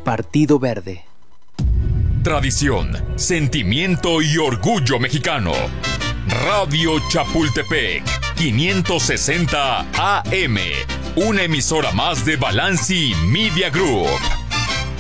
Partido Verde. Tradición, sentimiento y orgullo mexicano. Radio Chapultepec, 560 AM. Una emisora más de Balanci Media Group.